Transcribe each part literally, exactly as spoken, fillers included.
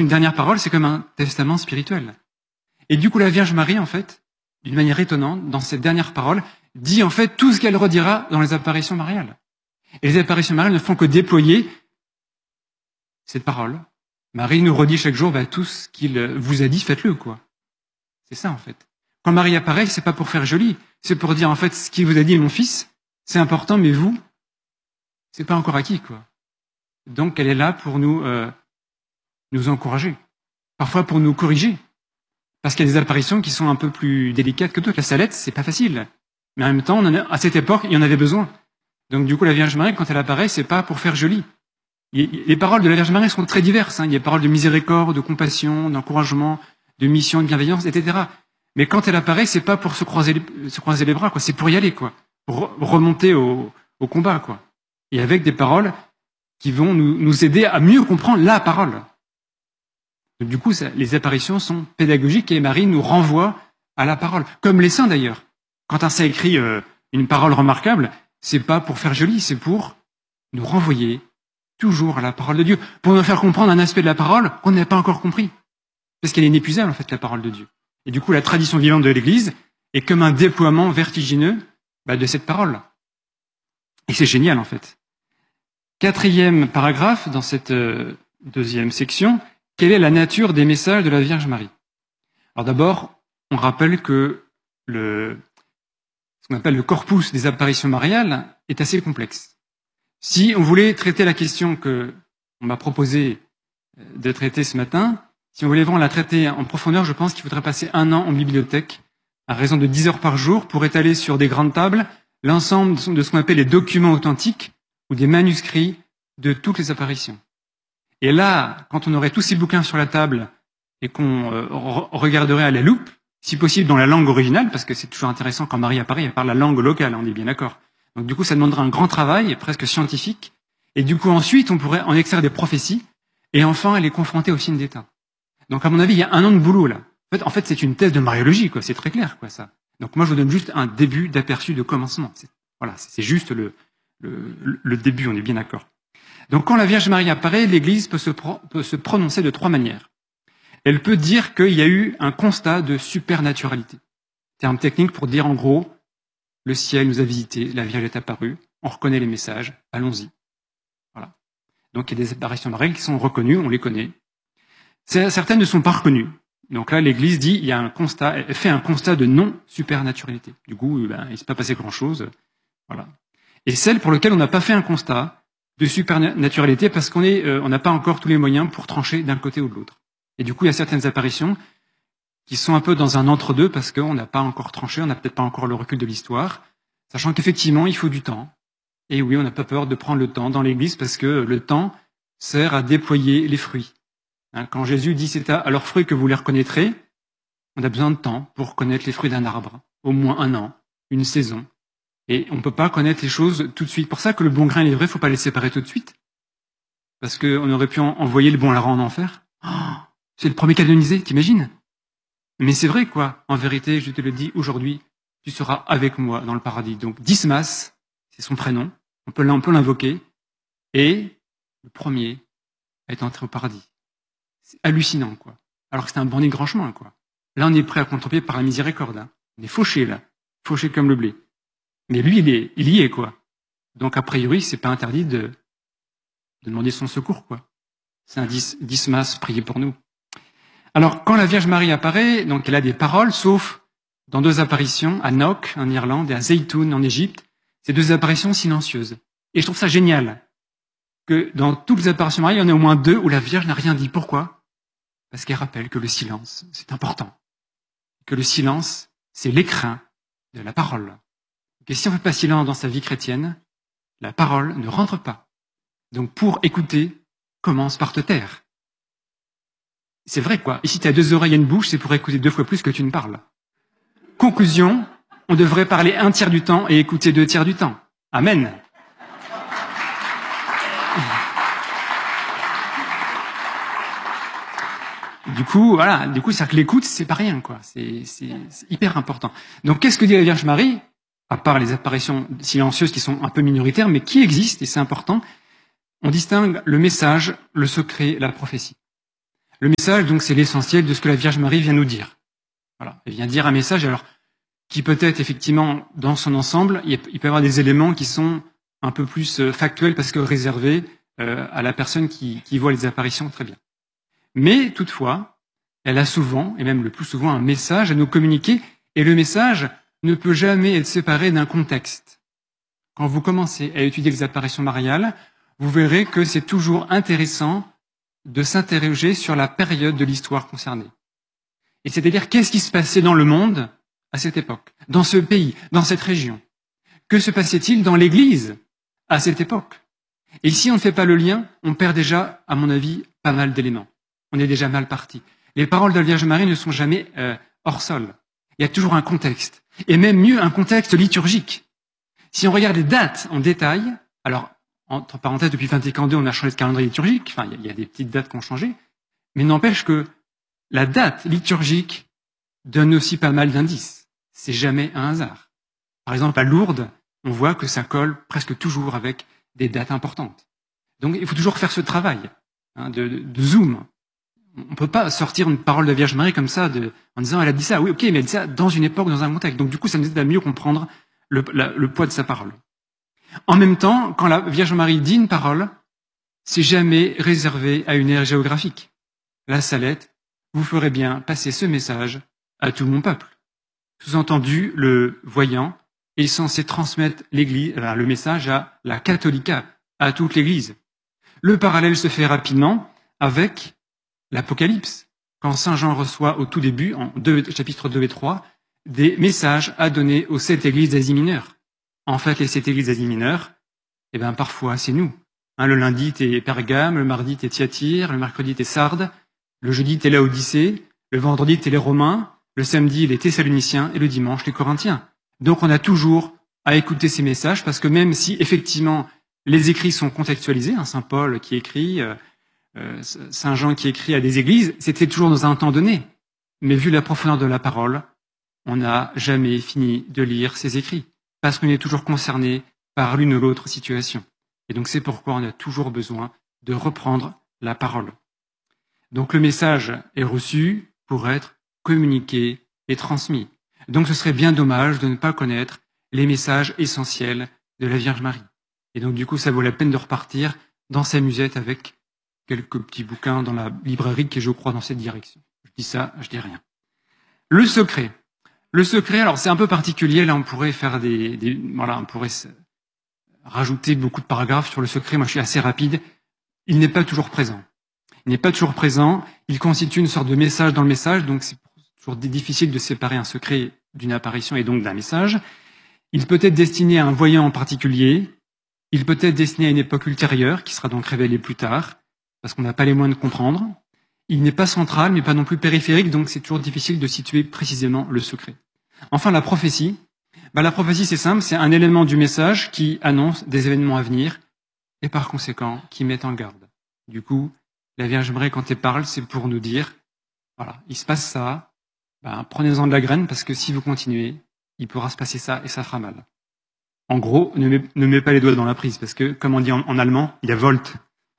une dernière parole, c'est comme un testament spirituel. Et du coup, la Vierge Marie, en fait, d'une manière étonnante, dans cette dernière parole, dit en fait tout ce qu'elle redira dans les apparitions mariales. Et les apparitions mariales ne font que déployer cette parole. Marie nous redit chaque jour, bah, tout ce qu'il vous a dit, faites-le, quoi. C'est ça, en fait. Quand Marie apparaît, c'est pas pour faire joli, c'est pour dire, en fait, ce qu'il vous a dit, mon fils, c'est important, mais vous, c'est pas encore acquis, quoi. Donc, elle est là pour nous, euh, nous encourager. Parfois pour nous corriger. Parce qu'il y a des apparitions qui sont un peu plus délicates que d'autres. La salette, c'est pas facile. Mais en même temps, on en a, à cette époque, il y en avait besoin. Donc, du coup, la Vierge Marie, quand elle apparaît, c'est pas pour faire joli. Les paroles de la Vierge Marie sont très diverses. Hein. Il y a des paroles de miséricorde, de compassion, d'encouragement, de mission, de bienveillance, et cetera. Mais quand elle apparaît, c'est pas pour se croiser les, se croiser les bras, quoi. C'est pour y aller, quoi. Pour remonter au, au combat, quoi. Et avec des paroles qui vont nous, nous aider à mieux comprendre la parole. Donc, du coup, ça, les apparitions sont pédagogiques et Marie nous renvoie à la parole. Comme les saints, d'ailleurs. Quand un saint écrit euh, une parole remarquable, c'est pas pour faire joli, c'est pour nous renvoyer toujours à la parole de Dieu, pour nous faire comprendre un aspect de la parole qu'on n'a pas encore compris. Parce qu'elle est inépuisable, en fait, la parole de Dieu. Et du coup, la tradition vivante de l'Église est comme un déploiement vertigineux bah, de cette parole. Et c'est génial, en fait. Quatrième paragraphe dans cette euh, deuxième section, quelle est la nature des messages de la Vierge Marie? Alors d'abord, on rappelle que le, ce qu'on appelle le corpus des apparitions mariales est assez complexe. Si on voulait traiter la question que on m'a proposé de traiter ce matin, si on voulait vraiment la traiter en profondeur, je pense qu'il faudrait passer un an en bibliothèque, à raison de dix heures par jour, pour étaler sur des grandes tables l'ensemble de ce qu'on appelle les documents authentiques ou des manuscrits de toutes les apparitions. Et là, quand on aurait tous ces bouquins sur la table et qu'on euh, regarderait à la loupe, si possible dans la langue originale, parce que c'est toujours intéressant quand Marie apparaît, elle parle la langue locale, on est bien d'accord. Donc du coup, ça demanderait un grand travail, presque scientifique. Et du coup, ensuite, on pourrait en extraire des prophéties. Et enfin, elle est confrontée au signe d'état. Donc à mon avis, il y a un an de boulot là. En fait, en fait c'est une thèse de mariologie, quoi. C'est très clair, quoi, ça. Donc moi, je vous donne juste un début d'aperçu de commencement. C'est, voilà, c'est juste le, le, le début, on est bien d'accord. Donc quand la Vierge Marie apparaît, l'Église peut se, pro, peut se prononcer de trois manières. Elle peut dire qu'il y a eu un constat de supernaturalité. Terme technique pour dire en gros, le ciel nous a visités, la Vierge est apparue, on reconnaît les messages, allons-y. Voilà. Donc il y a des apparitions mariales qui sont reconnues, on les connaît. Certaines ne sont pas reconnues. Donc là, l'Église dit, il y a un constat, elle fait un constat de non-supernaturalité. Du coup, ben, il ne s'est pas passé grand-chose. Voilà. Et celles pour lesquelles on n'a pas fait un constat de supernaturalité parce qu'on est, euh, on n'a pas encore tous les moyens pour trancher d'un côté ou de l'autre. Et du coup, il y a certaines apparitions qui sont un peu dans un entre-deux parce qu'on n'a pas encore tranché, on n'a peut-être pas encore le recul de l'histoire, sachant qu'effectivement, il faut du temps. Et oui, on n'a pas peur de prendre le temps dans l'Église parce que le temps sert à déployer les fruits. Quand Jésus dit « c'est à leurs fruits que vous les reconnaîtrez », on a besoin de temps pour connaître les fruits d'un arbre, au moins un an, une saison. Et on ne peut pas connaître les choses tout de suite. Pour ça que le bon grain et les vrais, il ne faut pas les séparer tout de suite. Parce qu'on aurait pu envoyer le bon larron en enfer. Oh, c'est le premier canonisé, t'imagines? Mais c'est vrai, quoi. En vérité, je te le dis, aujourd'hui, tu seras avec moi dans le paradis. Donc, Dismas, c'est son prénom. On peut l'invoquer. Et le premier est entré au paradis. C'est hallucinant, quoi. Alors que c'est un bandit de grand chemin, quoi. Là, on est prêt à contrepied par la miséricorde. Hein. On est fauché, là. Fauché comme le blé. Mais lui, il, est, il y est, quoi. Donc, a priori, c'est pas interdit de, de demander son secours, quoi. C'est un dis, Dismas, priez pour nous. Alors, quand la Vierge Marie apparaît, donc elle a des paroles, sauf dans deux apparitions, à Noc, en Irlande, et à Zeytoun, en Égypte. C'est deux apparitions silencieuses. Et je trouve ça génial que dans toutes les apparitions mariales, il y en a au moins deux où la Vierge n'a rien dit. Pourquoi? Parce qu'elle rappelle que le silence, c'est important. Que le silence, c'est l'écrin de la parole. Et si on ne fait pas silence dans sa vie chrétienne, la parole ne rentre pas. Donc pour écouter, commence par te taire. C'est vrai, quoi. Et si tu as deux oreilles et une bouche, c'est pour écouter deux fois plus que tu ne parles. Conclusion, on devrait parler un tiers du temps et écouter deux tiers du temps. Amen. Du coup, voilà, du coup, c'est que l'écoute, c'est pas rien, quoi. C'est, c'est, c'est hyper important. Donc, qu'est-ce que dit la Vierge Marie? À part les apparitions silencieuses qui sont un peu minoritaires, mais qui existent, et c'est important. On distingue le message, le secret, la prophétie. Le message, donc, c'est l'essentiel de ce que la Vierge Marie vient nous dire. Voilà, elle vient dire un message, alors, qui peut être effectivement, dans son ensemble, il peut y avoir des éléments qui sont un peu plus factuels parce que réservés euh, à la personne qui, qui voit les apparitions très bien. Mais, toutefois, elle a souvent, et même le plus souvent, un message à nous communiquer, et le message ne peut jamais être séparé d'un contexte. Quand vous commencez à étudier les apparitions mariales, vous verrez que c'est toujours intéressant de s'interroger sur la période de l'histoire concernée. Et c'est-à-dire, qu'est-ce qui se passait dans le monde à cette époque, dans ce pays, dans cette région? Que se passait-il dans l'Église à cette époque? Et si on ne fait pas le lien, on perd déjà, à mon avis, pas mal d'éléments. On est déjà mal parti. Les paroles de la Vierge Marie ne sont jamais euh, hors sol. Il y a toujours un contexte. Et même mieux, un contexte liturgique. Si on regarde les dates en détail, alors, entre parenthèses, depuis Vatican deux, on a changé de calendrier liturgique, enfin, il y a des petites dates qui ont changé, mais n'empêche que la date liturgique donne aussi pas mal d'indices. C'est jamais un hasard. Par exemple, à Lourdes, on voit que ça colle presque toujours avec des dates importantes. Donc, il faut toujours faire ce travail hein, de, de, de zoom. On ne peut pas sortir une parole de la Vierge Marie comme ça, de, en disant elle a dit ça, oui, ok, mais elle a dit ça dans une époque, dans un contexte. Donc, du coup, ça nous aide à mieux comprendre le, la, le poids de sa parole. En même temps, quand la Vierge Marie dit une parole, c'est jamais réservé à une ère géographique. La Salette, vous ferez bien passer ce message à tout mon peuple. Sous-entendu, le voyant est censé transmettre l'église, le message à la catholica, à toute l'Église. Le parallèle se fait rapidement avec l'Apocalypse, quand Saint Jean reçoit au tout début, en deux, chapitres deux et trois, des messages à donner aux sept églises d'Asie mineure. En fait, les sept églises d'Asie mineure, eh ben, parfois, c'est nous. Hein, le lundi, t'es Pergame, le mardi, t'es Thyatire, le mercredi, t'es Sardes, le jeudi, t'es Laodicée, le vendredi, t'es les Romains, le samedi, les Thessaloniciens, et le dimanche, les Corinthiens. Donc, on a toujours à écouter ces messages, parce que même si, effectivement, les écrits sont contextualisés, hein, Saint Paul qui écrit, euh, euh, Saint Jean qui écrit à des églises, c'était toujours dans un temps donné. Mais vu la profondeur de la parole, on n'a jamais fini de lire ces écrits, parce qu'on est toujours concerné par l'une ou l'autre situation. Et donc c'est pourquoi on a toujours besoin de reprendre la parole. Donc le message est reçu pour être communiqué et transmis. Donc ce serait bien dommage de ne pas connaître les messages essentiels de la Vierge Marie. Et donc du coup ça vaut la peine de repartir dans sa musette avec quelques petits bouquins dans la librairie qui, je crois, dans cette direction. Je dis ça, je dis rien. Le secret. Le secret, alors c'est un peu particulier, là on pourrait faire des, des voilà, on pourrait rajouter beaucoup de paragraphes sur le secret, moi je suis assez rapide. Il n'est pas toujours présent. Il n'est pas toujours présent, il constitue une sorte de message dans le message, donc c'est toujours difficile de séparer un secret d'une apparition et donc d'un message. Il peut être destiné à un voyant en particulier, il peut être destiné à une époque ultérieure, qui sera donc révélée plus tard, parce qu'on n'a pas les moyens de comprendre. Il n'est pas central, mais pas non plus périphérique, donc c'est toujours difficile de situer précisément le secret. Enfin, la prophétie. Bah, la prophétie, c'est simple, c'est un élément du message qui annonce des événements à venir, et par conséquent, qui met en garde. Du coup, la Vierge Marie, quand elle parle, c'est pour nous dire, voilà, il se passe ça, bah, prenez-en de la graine, parce que si vous continuez, il pourra se passer ça, et ça fera mal. En gros, ne mets, ne mets pas les doigts dans la prise, parce que, comme on dit en, en allemand, il y a Volt.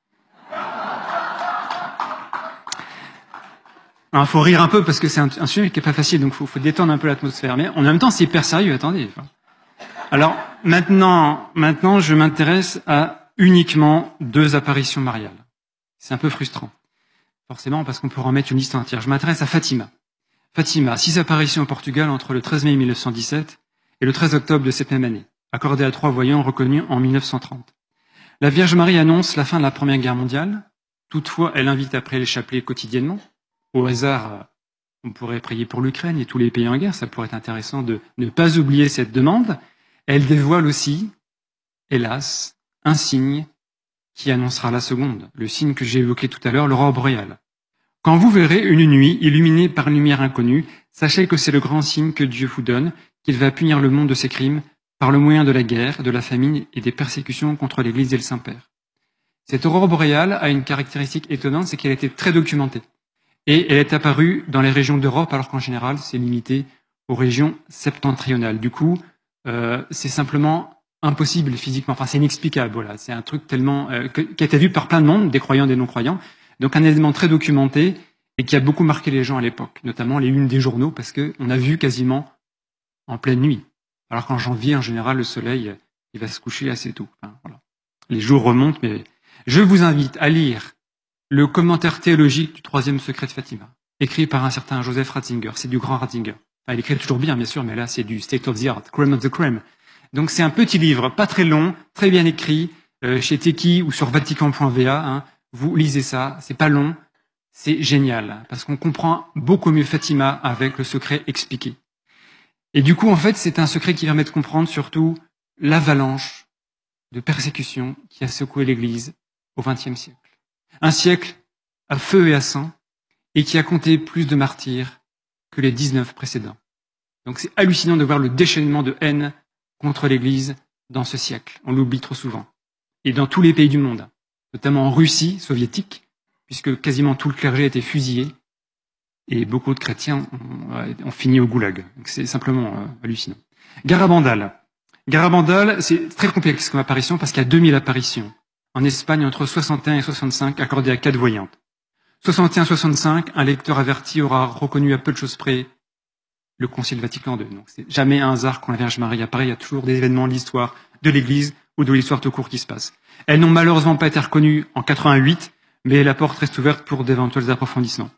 Il faut rire un peu parce que c'est un, un sujet qui est pas facile, donc il faut, faut détendre un peu l'atmosphère. Mais en même temps, c'est hyper sérieux, attendez. Alors, maintenant, maintenant je m'intéresse à uniquement deux apparitions mariales. C'est un peu frustrant. Forcément, parce qu'on pourrait en mettre une liste entière. Je m'intéresse à Fatima. Fatima, six apparitions au Portugal entre le treize mai mille neuf cent dix-sept et le treize octobre de cette même année, accordées à trois voyants reconnus en mille neuf cent trente. La Vierge Marie annonce la fin de la Première Guerre mondiale. Toutefois, elle invite à prier les chapelets quotidiennement. Au hasard, on pourrait prier pour l'Ukraine et tous les pays en guerre. Ça pourrait être intéressant de ne pas oublier cette demande. Elle dévoile aussi, hélas, un signe qui annoncera la seconde, le signe que j'ai évoqué tout à l'heure, l'aurore boréale. Quand vous verrez une nuit illuminée par une lumière inconnue, sachez que c'est le grand signe que Dieu vous donne, qu'il va punir le monde de ses crimes par le moyen de la guerre, de la famine et des persécutions contre l'Église et le Saint-Père. Cette aurore boréale a une caractéristique étonnante, c'est qu'elle a été très documentée. Et elle est apparue dans les régions d'Europe, alors qu'en général, c'est limité aux régions septentrionales. Du coup, euh, c'est simplement impossible physiquement. Enfin, c'est inexplicable. Voilà, c'est un truc tellement euh, que, qui a été vu par plein de monde, des croyants, des non-croyants. Donc, un élément très documenté et qui a beaucoup marqué les gens à l'époque, notamment les unes des journaux, parce qu'on a vu quasiment en pleine nuit. Alors qu'en janvier, en général, le soleil, il va se coucher assez tôt. Enfin, voilà. Les jours remontent, mais je vous invite à lire le commentaire théologique du troisième secret de Fatima, écrit par un certain Joseph Ratzinger. C'est du grand Ratzinger. Enfin, il écrit toujours bien, bien sûr, mais là, c'est du state of the art, crème of the crème. Donc, c'est un petit livre, pas très long, très bien écrit, euh, chez Teki ou sur vatican point v a. Hein. Vous lisez ça, c'est pas long, c'est génial, parce qu'on comprend beaucoup mieux Fatima avec le secret expliqué. Et du coup, en fait, c'est un secret qui permet de comprendre surtout l'avalanche de persécution qui a secoué l'Église au vingtième siècle. Un siècle à feu et à sang, et qui a compté plus de martyrs que les dix-neuf précédents. Donc c'est hallucinant de voir le déchaînement de haine contre l'Église dans ce siècle. On l'oublie trop souvent. Et dans tous les pays du monde, notamment en Russie soviétique, puisque quasiment tout le clergé a été fusillé, et beaucoup de chrétiens ont, ont fini au goulag. Donc c'est simplement euh, hallucinant. Garabandal. Garabandal, c'est très complexe comme apparition parce qu'il y a deux mille apparitions. En Espagne, entre soixante et un et soixante-cinq, accordées à quatre voyantes. soixante et un soixante-cinq, un lecteur averti aura reconnu à peu de choses près le Concile Vatican deux. Donc c'est jamais un hasard quand la Vierge Marie apparaît, il y a toujours des événements de l'histoire de l'Église ou de l'histoire tout court qui se passent. Elles n'ont malheureusement pas été reconnues en quatre-vingt-huit, mais la porte reste ouverte pour d'éventuels approfondissements.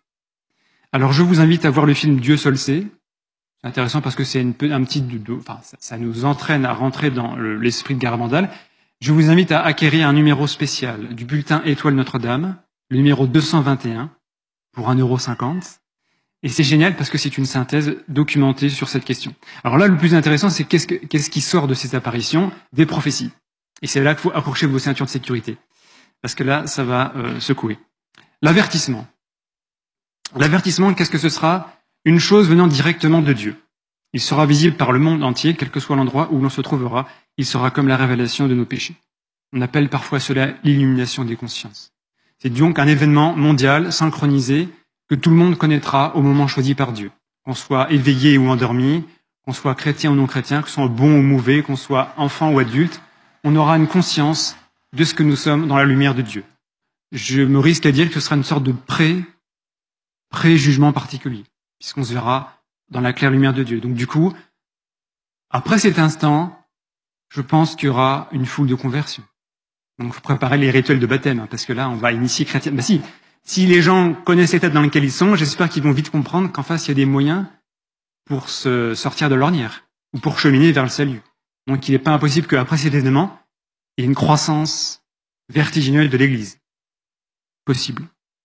Alors je vous invite à voir le film Dieu seul sait. C'est intéressant parce que c'est une, un petit, enfin, ça, ça nous entraîne à rentrer dans l'esprit de Garabandal. Je vous invite à acquérir un numéro spécial du bulletin Étoile Notre-Dame, le numéro deux cent vingt et un, pour un euro cinquante. Et c'est génial parce que c'est une synthèse documentée sur cette question. Alors là, le plus intéressant, c'est qu'est-ce, que, qu'est-ce qui sort de ces apparitions? Des prophéties. Et c'est là qu'il faut accrocher vos ceintures de sécurité. Parce que là, ça va euh, secouer. L'avertissement. L'avertissement, qu'est-ce que ce sera? Une chose venant directement de Dieu. Il sera visible par le monde entier, quel que soit l'endroit où l'on se trouvera. Il sera comme la révélation de nos péchés. On appelle parfois cela l'illumination des consciences. C'est donc un événement mondial, synchronisé, que tout le monde connaîtra au moment choisi par Dieu. Qu'on soit éveillé ou endormi, qu'on soit chrétien ou non chrétien, qu'on soit bon ou mauvais, qu'on soit enfant ou adulte, on aura une conscience de ce que nous sommes dans la lumière de Dieu. Je me risque à dire que ce sera une sorte de pré, pré-jugement particulier, puisqu'on se verra dans la claire lumière de Dieu. Donc du coup, après cet instant, je pense qu'il y aura une foule de conversions. Donc il faut préparer les rituels de baptême, hein, parce que là, on va initier chrétien. Ben si, si les gens connaissent l'état dans lequel ils sont, j'espère qu'ils vont vite comprendre qu'en face, il y a des moyens pour se sortir de l'ornière, ou pour cheminer vers le salut. Donc il n'est pas impossible qu'après cet événement, il y ait une croissance vertigineuse de l'Église. Possible.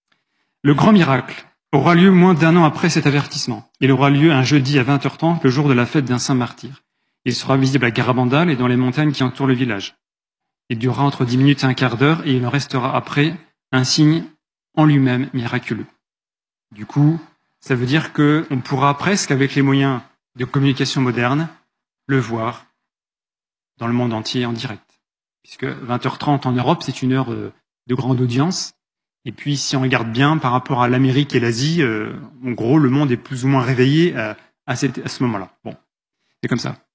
Le grand miracle aura lieu moins d'un an après cet avertissement. Il aura lieu un jeudi à vingt heures trente, le jour de la fête d'un saint martyr. Il sera visible à Garabandal et dans les montagnes qui entourent le village. Il durera entre dix minutes et un quart d'heure et il en restera après un signe en lui-même miraculeux. Du coup, ça veut dire qu'on pourra presque, avec les moyens de communication modernes, le voir dans le monde entier en direct. Puisque vingt heures trente en Europe, c'est une heure de grande audience. Et puis, si on regarde bien par rapport à l'Amérique et l'Asie, euh, en gros, le monde est plus ou moins réveillé à, à, cette, à ce moment-là. Bon, c'est comme ça.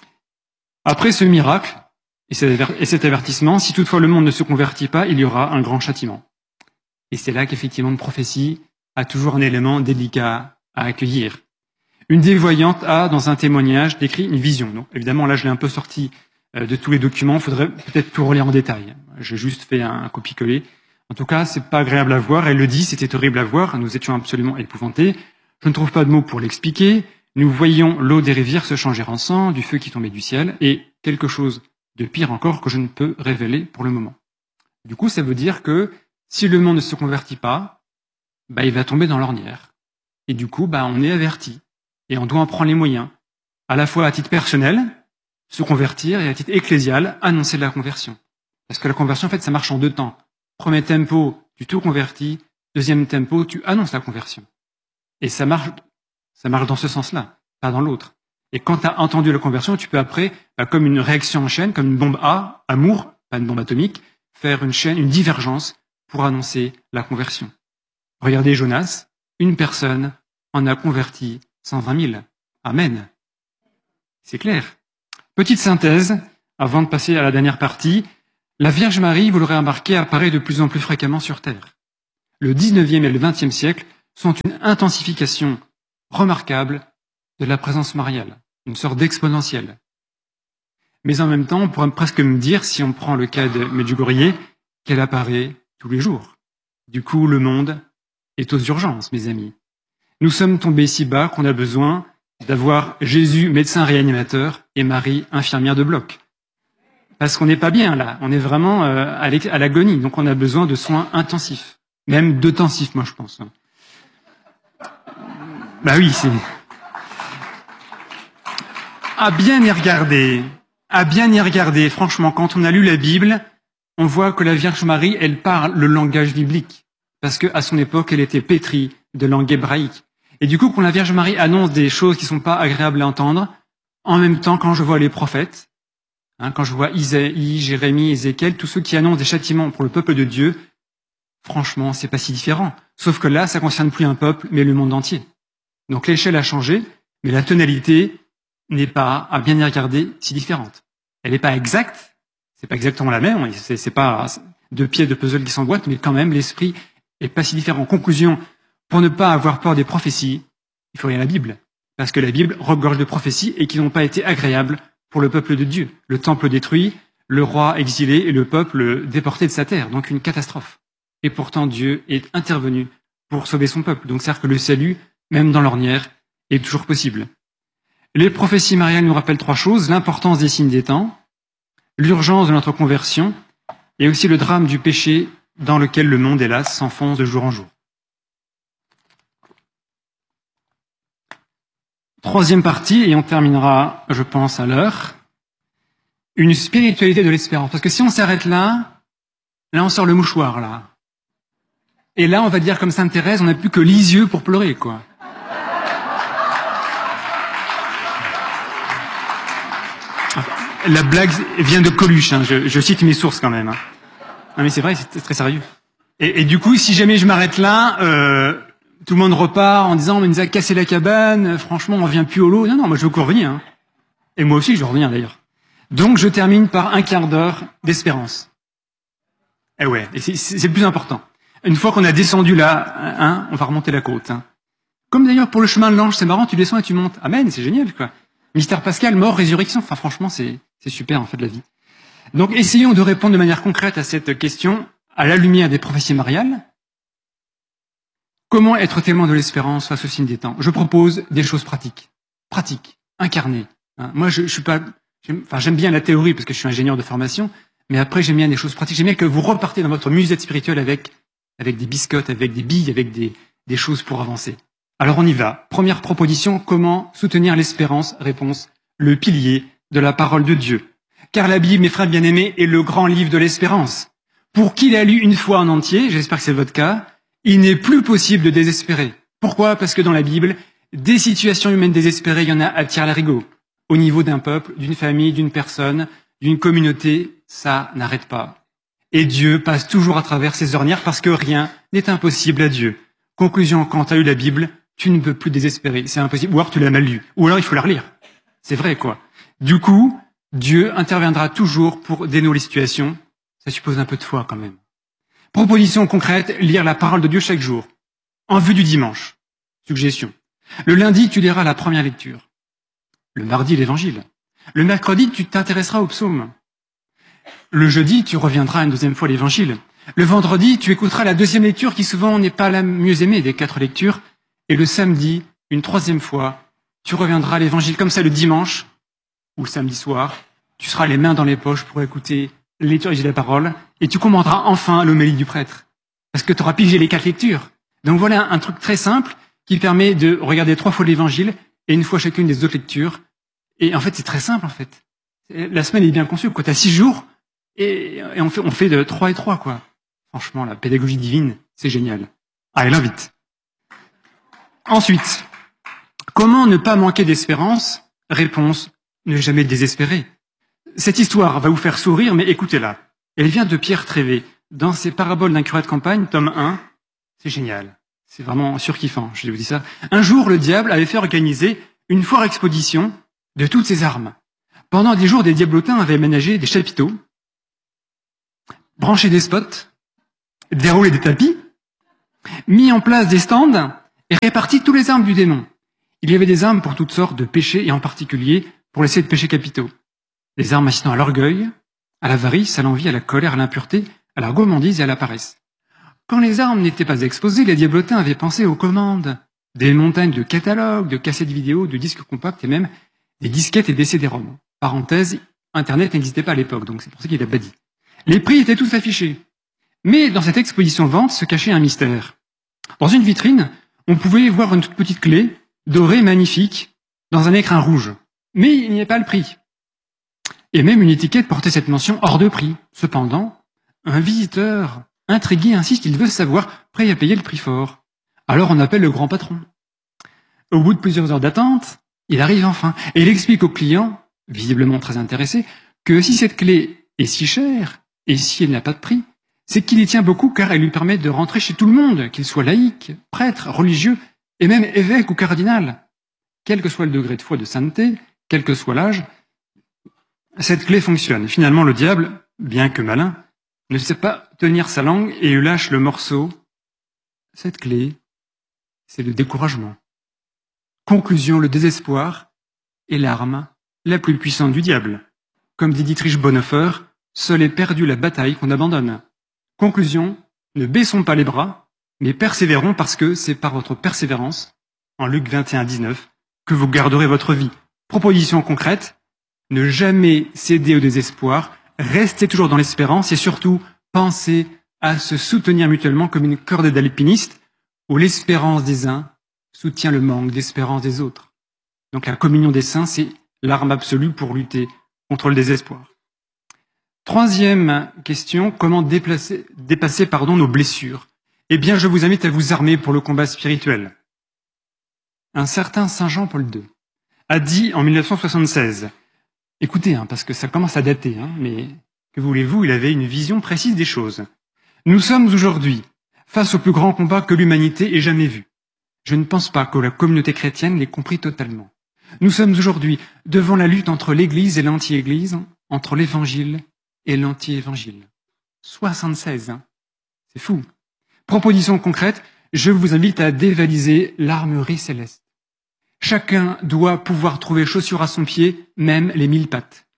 Après ce miracle et cet avertissement, si toutefois le monde ne se convertit pas, il y aura un grand châtiment. Et c'est là qu'effectivement une prophétie a toujours un élément délicat à accueillir. Une des voyantes a, dans un témoignage, décrit une vision. Donc, évidemment, là, je l'ai un peu sorti de tous les documents. Il faudrait peut-être tout relire en détail. J'ai juste fait un copier-coller. En tout cas, c'est pas agréable à voir. Elle le dit, c'était horrible à voir. Nous étions absolument épouvantés. Je ne trouve pas de mots pour l'expliquer. Nous voyions l'eau des rivières se changer en sang, du feu qui tombait du ciel, et quelque chose de pire encore que je ne peux révéler pour le moment. Du coup, ça veut dire que si le monde ne se convertit pas, bah, il va tomber dans l'ornière. Et du coup, bah, on est averti. Et on doit en prendre les moyens. À la fois à titre personnel, se convertir, et à titre ecclésial, annoncer la conversion. Parce que la conversion, en fait, ça marche en deux temps. Premier tempo, tu te convertis. Deuxième tempo, tu annonces la conversion. Et ça marche, ça marche dans ce sens-là, pas dans l'autre. Et quand tu as entendu la conversion, tu peux après, bah, comme une réaction en chaîne, comme une bombe A, amour, pas une bombe atomique, faire une chaîne, une divergence pour annoncer la conversion. Regardez Jonas, une personne en a converti cent vingt mille. Amen. C'est clair. Petite synthèse, avant de passer à la dernière partie. La Vierge Marie, vous l'aurez remarqué, apparaît de plus en plus fréquemment sur Terre. Le dix-neuvième et le vingtième siècle sont une intensification remarquable de la présence mariale, une sorte d'exponentielle. Mais en même temps, on pourrait presque me dire, si on prend le cas de Medjugorje, qu'elle apparaît tous les jours. Du coup, le monde est aux urgences, mes amis. Nous sommes tombés si bas qu'on a besoin d'avoir Jésus, médecin réanimateur, et Marie, infirmière de bloc. Parce qu'on n'est pas bien là, on est vraiment euh, à l'agonie, donc on a besoin de soins intensifs, même d'intensifs, moi je pense. Bah oui, c'est... À bien y regarder, à bien y regarder, franchement, quand on a lu la Bible, on voit que la Vierge Marie, elle parle le langage biblique, parce qu'à son époque, elle était pétrie de langue hébraïque. Et du coup, quand la Vierge Marie annonce des choses qui sont pas agréables à entendre, en même temps, quand je vois les prophètes, hein, quand je vois Isaïe, Jérémie, Ézéchiel, tous ceux qui annoncent des châtiments pour le peuple de Dieu, franchement, c'est pas si différent. Sauf que là, ça concerne plus un peuple, mais le monde entier. Donc l'échelle a changé, mais la tonalité n'est pas, à bien y regarder, si différente. Elle n'est pas exacte, c'est pas exactement la même, c'est, c'est pas deux pieds de puzzle qui s'emboîtent, mais quand même, l'esprit est pas si différent. En conclusion, pour ne pas avoir peur des prophéties, il faut lire la Bible. Parce que la Bible regorge de prophéties et qui n'ont pas été agréables pour le peuple de Dieu. Le temple détruit, le roi exilé et le peuple déporté de sa terre. Donc une catastrophe. Et pourtant, Dieu est intervenu pour sauver son peuple. Donc c'est-à-dire que le salut, même dans l'ornière, est toujours possible. Les prophéties mariales nous rappellent trois choses. L'importance des signes des temps, l'urgence de notre conversion et aussi le drame du péché dans lequel le monde, hélas, s'enfonce de jour en jour. Troisième partie, et on terminera, je pense, à l'heure, une spiritualité de l'espérance. Parce que si on s'arrête là, là on sort le mouchoir, là. Et là, on va dire comme Sainte Thérèse, on n'a plus que Lisieux pour pleurer, quoi. La blague vient de Coluche, hein. je, je cite mes sources quand même. Hein. Non mais c'est vrai, c'est très sérieux. Et, et du coup, si jamais je m'arrête là, euh, tout le monde repart en disant « on nous a cassé la cabane, franchement, on revient plus au lot ». Non, non, moi je veux qu'on revienne. Hein. Et moi aussi, je veux revenir d'ailleurs. Donc je termine par un quart d'heure d'espérance. Eh ouais, et c'est, c'est le plus important. Une fois qu'on a descendu là, hein, on va remonter la côte. Hein. Comme d'ailleurs pour le chemin de l'ange, c'est marrant, tu descends et tu montes. Amen, c'est génial, quoi. Mystère pascal, mort, résurrection. Enfin, franchement, c'est, c'est super, en fait, la vie. Donc, essayons de répondre de manière concrète à cette question, à la lumière des prophéties mariales. Comment être témoin de l'espérance face au signe des temps? Je propose des choses pratiques. Pratiques. Incarnées. Hein. Moi, je, je suis pas, j'aime, enfin, j'aime bien la théorie parce que je suis ingénieur de formation, mais après, j'aime bien des choses pratiques. J'aime bien que vous repartez dans votre musette spirituelle avec, avec des biscottes, avec des billes, avec des, des choses pour avancer. Alors on y va. Première proposition, comment soutenir l'espérance? Réponse, le pilier de la parole de Dieu. Car la Bible, mes frères bien-aimés, est le grand livre de l'espérance. Pour qui l'a lu une fois en entier, j'espère que c'est votre cas, il n'est plus possible de désespérer. Pourquoi? Parce que dans la Bible, des situations humaines désespérées, il y en a à tire-larigot. Au niveau d'un peuple, d'une famille, d'une personne, d'une communauté, ça n'arrête pas. Et Dieu passe toujours à travers ces ornières parce que rien n'est impossible à Dieu. Conclusion, quand tu as lu la Bible, tu ne peux plus désespérer, c'est impossible. Ou alors tu l'as mal lu, ou alors il faut la relire. C'est vrai, quoi. Du coup, Dieu interviendra toujours pour dénouer les situations. Ça suppose un peu de foi, quand même. Proposition concrète, lire la parole de Dieu chaque jour. En vue du dimanche. Suggestion. Le lundi, tu liras la première lecture. Le mardi, l'évangile. Le mercredi, tu t'intéresseras au psaume. Le jeudi, tu reviendras une deuxième fois à l'évangile. Le vendredi, tu écouteras la deuxième lecture qui souvent n'est pas la mieux aimée des quatre lectures. Et le samedi, une troisième fois, tu reviendras à l'évangile. Comme ça, le dimanche, ou le samedi soir, tu seras les mains dans les poches pour écouter les liturgie de la parole, et tu comprendras enfin l'homélie du prêtre. Parce que tu auras pigé les quatre lectures. Donc voilà un truc très simple qui permet de regarder trois fois l'évangile et une fois chacune des autres lectures. Et en fait, c'est très simple, en fait. La semaine est bien conçue, quoi. T'as six jours, et, et on fait, on fait de trois et trois, quoi. Franchement, la pédagogie divine, c'est génial. Allez, l'invite. Ensuite, comment ne pas manquer d'espérance? Réponse, ne jamais désespérer. Cette histoire va vous faire sourire, mais écoutez-la. Elle vient de Pierre Trévé. Dans ses paraboles d'un curé de campagne, tome un, c'est génial. C'est vraiment surkiffant, je vous dis ça. Un jour, le diable avait fait organiser une foire exposition de toutes ses armes. Pendant des jours, des diablotins avaient aménagé des chapiteaux, branché des spots, déroulé des tapis, mis en place des stands et répartit tous les armes du démon. Il y avait des armes pour toutes sortes de péchés, et en particulier pour les sept péchés capitaux. Des armes incitant à l'orgueil, à l'avarice, à l'envie, à la colère, à l'impureté, à la gourmandise et à la paresse. Quand les armes n'étaient pas exposées, les diablotins avaient pensé aux commandes, des montagnes de catalogues, de cassettes vidéo, de disques compacts et même des disquettes et des C D-ROM. Parenthèse, Internet n'existait pas à l'époque, donc c'est pour ça qu'il a pas dit. Les prix étaient tous affichés. Mais dans cette exposition vente se cachait un mystère. Dans une vitrine, on pouvait voir une toute petite clé, dorée, magnifique, dans un écrin rouge. Mais il n'y avait pas le prix. Et même une étiquette portait cette mention hors de prix. Cependant, un visiteur intrigué insiste, il veut savoir, prêt à payer le prix fort. Alors on appelle le grand patron. Au bout de plusieurs heures d'attente, il arrive enfin, et il explique au client, visiblement très intéressé, que si cette clé est si chère, et si elle n'a pas de prix, c'est qu'il y tient beaucoup car elle lui permet de rentrer chez tout le monde, qu'il soit laïque, prêtre, religieux, et même évêque ou cardinal. Quel que soit le degré de foi de sainteté, quel que soit l'âge, cette clé fonctionne. Finalement, le diable, bien que malin, ne sait pas tenir sa langue et lui lâche le morceau. Cette clé, c'est le découragement. Conclusion, le désespoir est l'arme la plus puissante du diable. Comme dit Dietrich Bonhoeffer, seul est perdu la bataille qu'on abandonne. Conclusion, ne baissons pas les bras, mais persévérons parce que c'est par votre persévérance, en Luc vingt et un, dix-neuf, que vous garderez votre vie. Proposition concrète, ne jamais céder au désespoir, restez toujours dans l'espérance et surtout, pensez à se soutenir mutuellement comme une corde d'alpiniste où l'espérance des uns soutient le manque d'espérance des autres. Donc la communion des saints, c'est l'arme absolue pour lutter contre le désespoir. Troisième question, comment déplacer, dépasser pardon, nos blessures? Eh bien, je vous invite à vous armer pour le combat spirituel. Un certain Saint Jean-Paul deux a dit en mille neuf cent soixante-seize, écoutez, hein, parce que ça commence à dater, hein, mais que voulez-vous, il avait une vision précise des choses. Nous sommes aujourd'hui face au plus grand combat que l'humanité ait jamais vu. Je ne pense pas que la communauté chrétienne l'ait compris totalement. Nous sommes aujourd'hui devant la lutte entre l'Église et l'anti-Église, entre l'Évangile et l'anti-Évangile. soixante-seize, hein. C'est fou. Proposition concrète, je vous invite à dévaliser l'armurerie céleste. Chacun doit pouvoir trouver chaussures à son pied, même les mille pattes.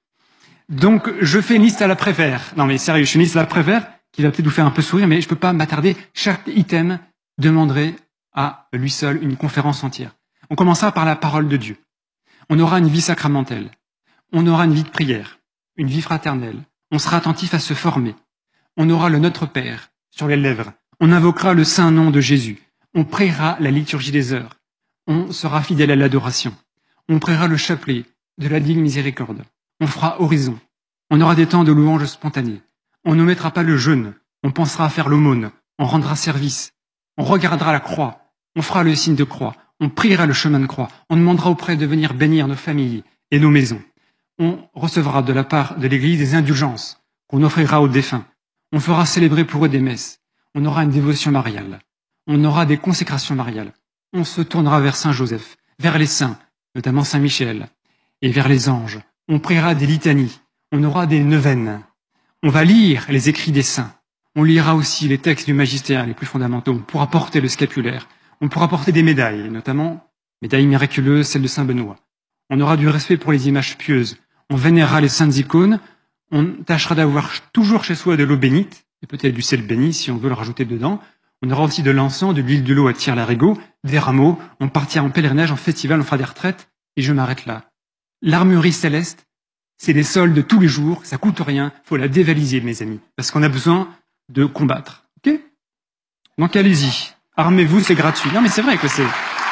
Donc, je fais une liste à la Prévert. Non mais sérieux, je fais une liste à la Prévert qui va peut-être vous faire un peu sourire, mais je ne peux pas m'attarder. Chaque item demanderait à lui seul une conférence entière. On commencera par la parole de Dieu. On aura une vie sacramentelle. On aura une vie de prière, une vie fraternelle. On sera attentif à se former. On aura le Notre Père sur les lèvres. On invoquera le saint nom de Jésus. On priera la liturgie des heures. On sera fidèle à l'adoration. On priera le chapelet de la digne miséricorde. On fera oraison. On aura des temps de louange spontanée. On ne mettra pas le jeûne. On pensera à faire l'aumône. On rendra service. On regardera la croix. On fera le signe de croix. On priera le chemin de croix. On demandera auprès de venir bénir nos familles et nos maisons. On recevra de la part de l'Église des indulgences qu'on offrira aux défunts. On fera célébrer pour eux des messes. On aura une dévotion mariale. On aura des consécrations mariales. On se tournera vers Saint Joseph, vers les saints, notamment Saint Michel, et vers les anges. On priera des litanies. On aura des neuvaines. On va lire les écrits des saints. On lira aussi les textes du magistère les plus fondamentaux. On pourra porter le scapulaire. On pourra porter des médailles, notamment médailles miraculeuses, celle de Saint Benoît. On aura du respect pour les images pieuses. On vénérera les saintes icônes. On tâchera d'avoir toujours chez soi de l'eau bénite, et peut-être du sel béni si on veut le rajouter dedans. On aura aussi de l'encens, de l'huile de l'eau à tire-larigot, des rameaux. On partira en pèlerinage, en festival, on fera des retraites. Et je m'arrête là. L'armurerie céleste, c'est des soldes de tous les jours. Ça coûte rien. Faut la dévaliser, mes amis. Parce qu'on a besoin de combattre. Ok? Donc allez-y. Armez-vous, c'est gratuit. Non, mais c'est vrai que c'est...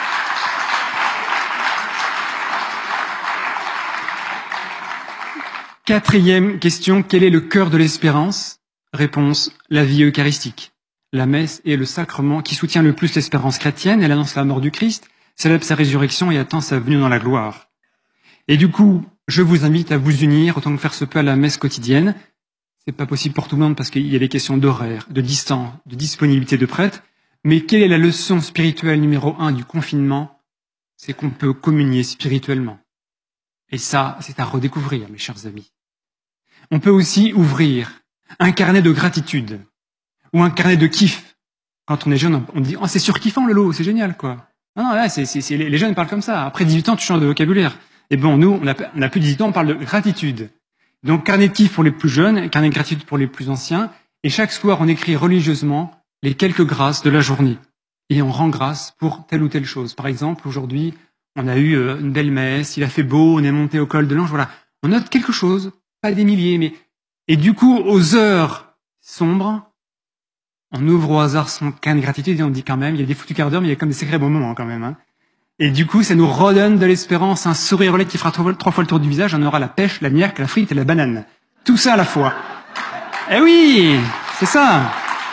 Quatrième question, quel est le cœur de l'espérance? Réponse, la vie eucharistique. La messe est le sacrement qui soutient le plus l'espérance chrétienne. Elle annonce la mort du Christ, célèbre sa résurrection et attend sa venue dans la gloire. Et du coup, je vous invite à vous unir autant que faire se peut à la messe quotidienne. C'est pas possible pour tout le monde parce qu'il y a des questions d'horaire, de distance, de disponibilité de prêtres. Mais quelle est la leçon spirituelle numéro un du confinement? C'est qu'on peut communier spirituellement. Et ça, c'est à redécouvrir, mes chers amis. On peut aussi ouvrir un carnet de gratitude ou un carnet de kiff Quand on est jeune, on dit « Oh, c'est surkiffant le lot, c'est génial, quoi ». Non, non, là, c'est, c'est, c'est, les jeunes parlent comme ça. Après dix-huit ans, tu changes de vocabulaire. Et bon, nous, on a, on a plus de dix-huit ans, on parle de gratitude. Donc, carnet de kiff pour les plus jeunes, carnet de gratitude pour les plus anciens. Et chaque soir, on écrit religieusement les quelques grâces de la journée. Et on rend grâce pour telle ou telle chose. Par exemple, aujourd'hui, on a eu une belle messe, il a fait beau, on est monté au col de l'Ange, voilà. On note quelque chose, pas des milliers, mais... Et du coup, aux heures sombres, on ouvre au hasard son carnet de gratitude et on dit quand même, il y a des foutus quarts d'heure, mais il y a comme des sacrés bons moments quand même. Hein. Et du coup, ça nous redonne de l'espérance, un sourire au lait qui fera trois, trois fois le tour du visage, on aura la pêche, la niaque, la frite et la banane. Tout ça à la fois. Eh oui, c'est ça.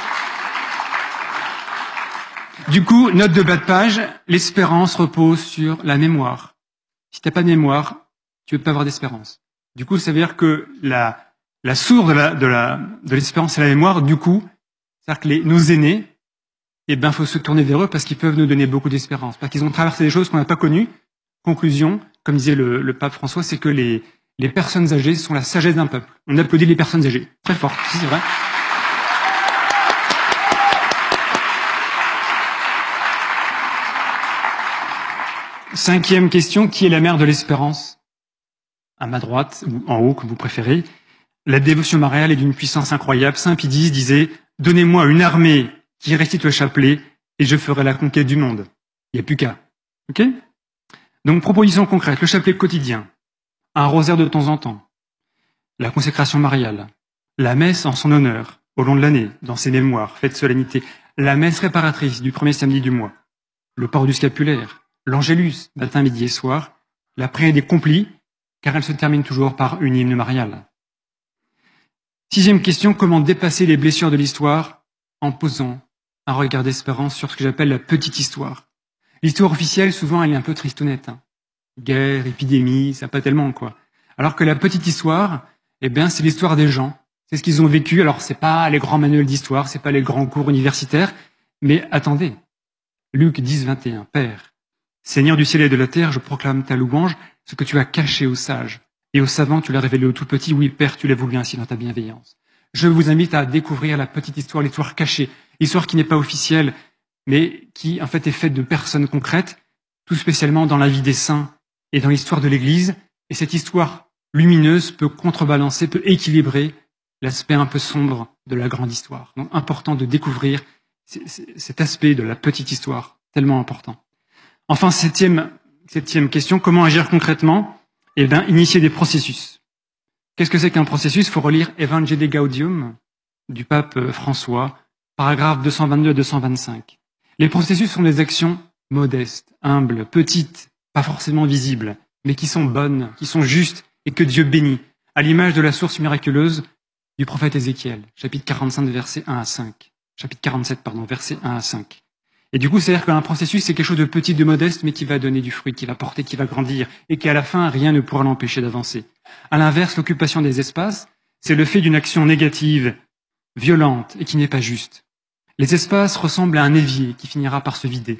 Du coup, note de bas de page, l'espérance repose sur la mémoire. Si t'as pas de mémoire, tu peux pas avoir d'espérance. Du coup, ça veut dire que la, la source de la, de la, de l'espérance, c'est la mémoire. Du coup, c'est-à-dire que les, nos aînés, eh ben, faut se tourner vers eux parce qu'ils peuvent nous donner beaucoup d'espérance. Parce qu'ils ont traversé des choses qu'on n'a pas connues. Conclusion, comme disait le, le pape François, c'est que les, les personnes âgées sont la sagesse d'un peuple. On applaudit les personnes âgées. Très fort, si c'est vrai. Cinquième question, qui est la mère de l'espérance? À ma droite, ou en haut, comme vous préférez. La dévotion mariale est d'une puissance incroyable. Saint Pie X disait « Donnez-moi une armée qui récite le chapelet et je ferai la conquête du monde. » Il n'y a plus qu'à. Ok? Donc, proposition concrète, le chapelet quotidien, un rosaire de temps en temps, la consécration mariale, la messe en son honneur, au long de l'année, dans ses mémoires, fêtes, solennités, la messe réparatrice du premier samedi du mois, le port du scapulaire, l'angélus, matin, midi et soir, la prière des complis, car elle se termine toujours par une hymne mariale. Sixième question, comment dépasser les blessures de l'histoire en posant un regard d'espérance sur ce que j'appelle la petite histoire. L'histoire officielle, souvent, elle est un peu tristounette. Hein. Guerre, épidémie, ça pas tellement, quoi. Alors que la petite histoire, eh bien, c'est l'histoire des gens. C'est ce qu'ils ont vécu. Alors, c'est pas les grands manuels d'histoire, c'est pas les grands cours universitaires, mais attendez. Luc dix, vingt et un, Père, Seigneur du ciel et de la terre, je proclame ta louange, ce que tu as caché aux sages. Et aux savants, tu l'as révélé aux tout petits. Oui, Père, tu l'as voulu ainsi dans ta bienveillance. Je vous invite à découvrir la petite histoire, l'histoire cachée, l'histoire qui n'est pas officielle, mais qui, en fait, est faite de personnes concrètes, tout spécialement dans la vie des saints et dans l'histoire de l'Église. Et cette histoire lumineuse peut contrebalancer, peut équilibrer l'aspect un peu sombre de la grande histoire. Donc, important de découvrir cet aspect de la petite histoire, tellement important. Enfin, septième, septième question, comment agir concrètement? Eh bien, initier des processus. Qu'est-ce que c'est qu'un processus? Il faut relire Evangelii Gaudium du pape François, paragraphes deux cent vingt-deux à deux cent vingt-cinq. Les processus sont des actions modestes, humbles, petites, pas forcément visibles, mais qui sont bonnes, qui sont justes et que Dieu bénit, à l'image de la source miraculeuse du prophète Ézéchiel, chapitre quarante-cinq, versets un à cinq. Chapitre quarante-sept, pardon, versets un à cinq. Et du coup, c'est-à-dire qu'un processus, c'est quelque chose de petit, de modeste, mais qui va donner du fruit, qui va porter, qui va grandir, et qu'à la fin, rien ne pourra l'empêcher d'avancer. À l'inverse, l'occupation des espaces, c'est le fait d'une action négative, violente, et qui n'est pas juste. Les espaces ressemblent à un évier qui finira par se vider.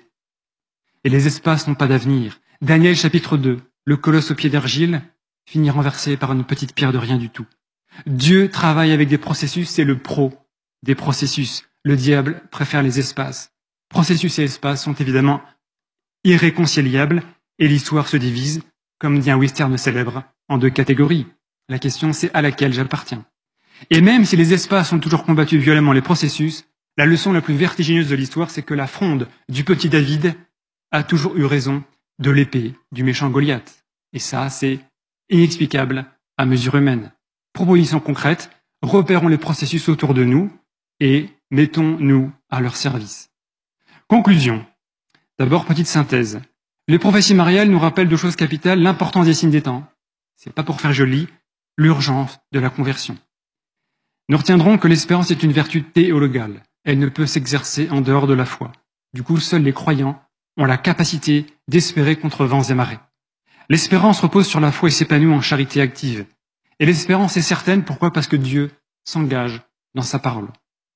Et les espaces n'ont pas d'avenir. Daniel, chapitre deux, le colosse au pied d'argile finit renversé par une petite pierre de rien du tout. Dieu travaille avec des processus, c'est le pro des processus. Le diable préfère les espaces. Processus et espace sont évidemment irréconciliables et l'histoire se divise, comme dit un western célèbre, en deux catégories. La question, c'est à laquelle j'appartiens. Et même si les espaces ont toujours combattu violemment les processus, la leçon la plus vertigineuse de l'histoire, c'est que la fronde du petit David a toujours eu raison de l'épée du méchant Goliath. Et ça, c'est inexplicable à mesure humaine. Proposition concrète, repérons les processus autour de nous et mettons-nous à leur service. Conclusion. D'abord, petite synthèse. Les prophéties mariales nous rappellent deux choses capitales, l'importance des signes des temps, c'est pas pour faire joli, l'urgence de la conversion. Nous retiendrons que l'espérance est une vertu théologale. Elle ne peut s'exercer en dehors de la foi. Du coup, seuls les croyants ont la capacité d'espérer contre vents et marées. L'espérance repose sur la foi et s'épanouit en charité active. Et l'espérance est certaine, pourquoi? Parce que Dieu s'engage dans sa parole.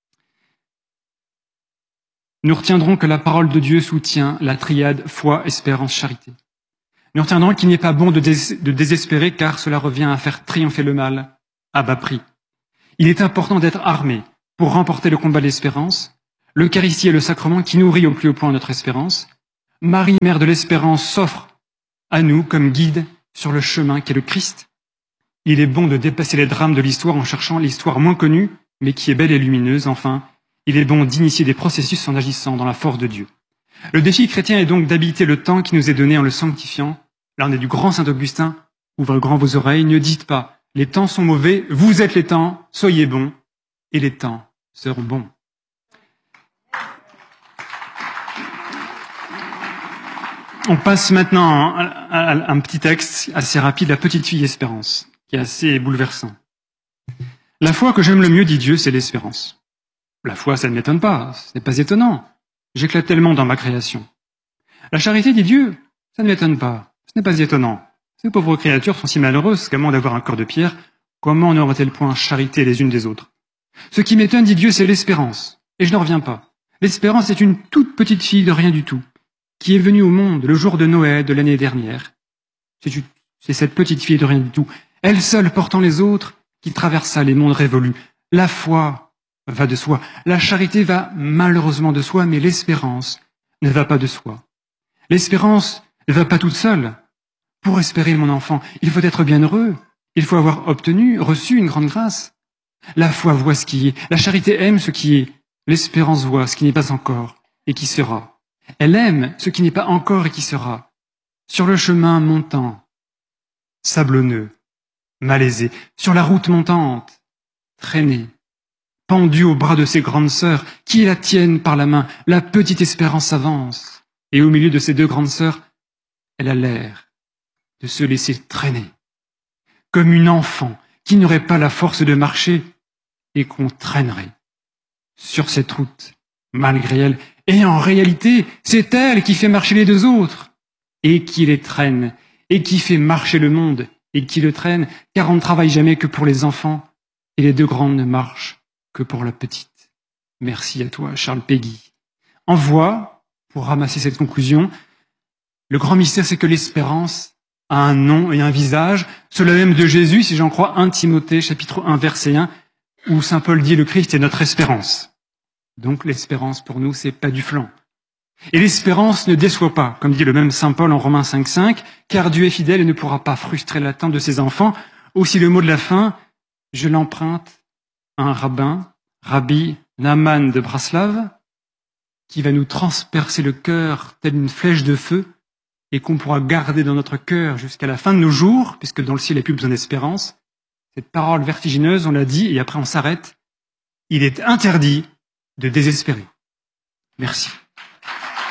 Nous retiendrons que la parole de Dieu soutient la triade foi, espérance, charité. Nous retiendrons qu'il n'est pas bon de, dés- de désespérer car cela revient à faire triompher le mal à bas prix. Il est important d'être armé pour remporter le combat de l'espérance. L'Eucharistie est le sacrement qui nourrit au plus haut point notre espérance. Marie, mère de l'espérance, s'offre à nous comme guide sur le chemin qu'est le Christ. Il est bon de dépasser les drames de l'histoire en cherchant l'histoire moins connue, mais qui est belle et lumineuse. Enfin, il est bon d'initier des processus en agissant dans la force de Dieu. Le défi chrétien est donc d'habiter le temps qui nous est donné en le sanctifiant. Là, on est du grand Saint Augustin. Ouvrez grand vos oreilles, ne dites pas « les temps sont mauvais, vous êtes les temps, soyez bons, et les temps seront bons ». On passe maintenant à un petit texte assez rapide, La petite fille Espérance, qui est assez bouleversant. La foi que j'aime le mieux, dit Dieu, c'est l'espérance. La foi, ça ne m'étonne pas, ce n'est pas étonnant. J'éclate tellement dans ma création. La charité, dit Dieu, ça ne m'étonne pas, ce n'est pas étonnant. Ces pauvres créatures sont si malheureuses qu'à moins d'avoir un corps de pierre, comment n'auraient-elles point charité les unes des autres? Ce qui m'étonne, dit Dieu, c'est l'espérance. Et je n'en reviens pas. L'espérance est une toute petite fille de rien du tout, qui est venue au monde le jour de Noël de l'année dernière. C'est cette petite fille de rien du tout, elle seule portant les autres, qui traversa les mondes révolus. La foi va de soi, la charité va malheureusement de soi, mais l'espérance ne va pas de soi. L'espérance ne va pas toute seule. Pour espérer, mon enfant, il faut être bien heureux, il faut avoir obtenu, reçu une grande grâce. La foi voit ce qui est, la charité aime ce qui est, l'espérance voit ce qui n'est pas encore et qui sera. Elle aime ce qui n'est pas encore et qui sera. Sur le chemin montant, sablonneux, malaisé, sur la route montante, traînée, pendue au bras de ses grandes sœurs, qui la tiennent par la main, la petite espérance avance, et au milieu de ces deux grandes sœurs, elle a l'air de se laisser traîner, comme une enfant qui n'aurait pas la force de marcher et qu'on traînerait sur cette route, malgré elle. Et en réalité, c'est elle qui fait marcher les deux autres, et qui les traîne, et qui fait marcher le monde, et qui le traîne, car on ne travaille jamais que pour les enfants, et les deux grandes ne marchent que pour la petite. Merci à toi, Charles Péguy. Envoie, pour ramasser cette conclusion, le grand mystère, c'est que l'espérance a un nom et un visage, cela même de Jésus, si j'en crois, un Timothée, chapitre un, verset un, où saint Paul dit « Le Christ est notre espérance ». Donc l'espérance pour nous, c'est pas du flanc. Et l'espérance ne déçoit pas, comme dit le même saint Paul en Romains cinq, cinq, car Dieu est fidèle et ne pourra pas frustrer l'attente de ses enfants. Aussi le mot de la fin, je l'emprunte à un rabbin, Rabbi Naaman de Braslav, qui va nous transpercer le cœur telle une flèche de feu et qu'on pourra garder dans notre cœur jusqu'à la fin de nos jours, puisque dans le ciel il n'y a plus besoin d'espérance. Cette parole vertigineuse, on l'a dit, et après on s'arrête. Il est interdit de désespérer. Merci.